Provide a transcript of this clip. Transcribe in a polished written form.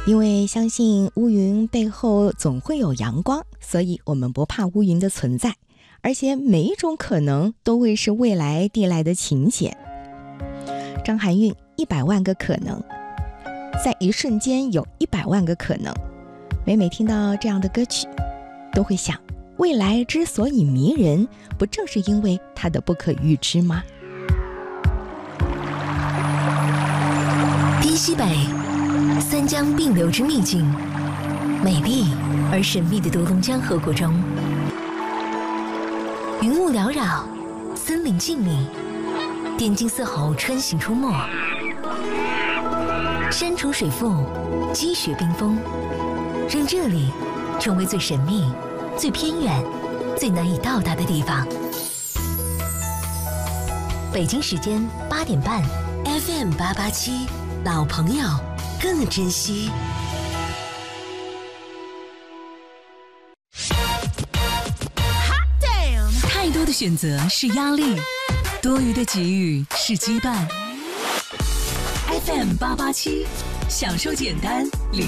因为相信乌云背后总会有阳光，所以我们不怕乌云的存在，而且每一种可能都会是未来递来的晴显。张含韵100万个可能，在一瞬间有100万个可能。每每听到这样的歌曲，都会想，未来之所以迷人，不正是因为它的不可预知吗？ 滇西北，三江并流之秘境，美丽而神秘的独龙江河谷中，云雾缭绕，森林静谧，滇金丝猴穿行出没，山重水复，积雪冰封，让这里成为最神秘、最偏远、最难以到达的地方。北京时间8点半 ，FM 887，老朋友更珍惜。 太多的选择是压力，多余的给予是羁绊。FM 887，享受简单。